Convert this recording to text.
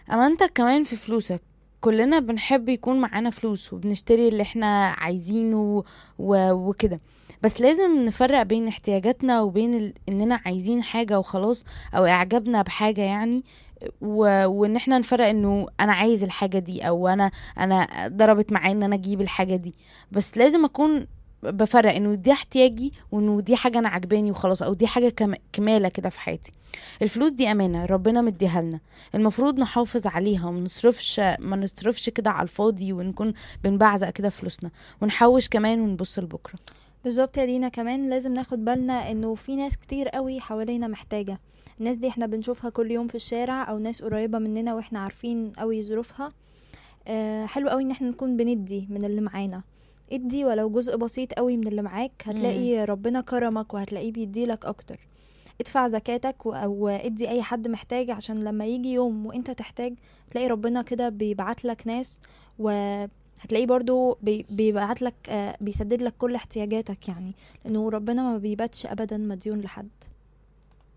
امانتك كمان في فلوسك. كلنا بنحب يكون معانا فلوس وبنشتري اللي احنا عايزينه وكده. بس لازم نفرق بين احتياجاتنا وبين اننا عايزين حاجة وخلاص، او اعجابنا بحاجة يعني. وان احنا نفرق انه انا عايز الحاجة دي، او انا ضربت معايا ان انا اجيب الحاجة دي. بس لازم اكون بفرق انه دي احتياجي، وانه دي حاجة انا عجباني وخلاص، او دي حاجة كمالة كده في حياتي. الفلوس دي امانة ربنا مديها لنا، المفروض نحافظ عليها ما نصرفش كده على الفاضي، ونكون بنبعزق كده فلوسنا، ونحوش كمان ونبص لبكرة. بالظبط يا دينا، كمان لازم ناخد بالنا انه في ناس كتير قوي حوالينا محتاجة. الناس دي احنا بنشوفها كل يوم في الشارع، او ناس قريبة مننا واحنا عارفين قوي ظروفها. حلو قوي ان احنا نكون بندي من اللي معانا. ادي ولو جزء بسيط قوي من اللي معاك، مم. هتلاقي ربنا كرمك وهتلاقيه بيديلك اكتر. ادفع زكاتك او ادي اي حد محتاج، عشان لما يجي يوم وانت تحتاج تلاقي ربنا كده بيبعت لك ناس، وهتلاقيه برضو بيبعت لك، بيسدد لك كل احتياجاتك يعني. لانه ربنا ما بيباتش ابدا مديون لحد.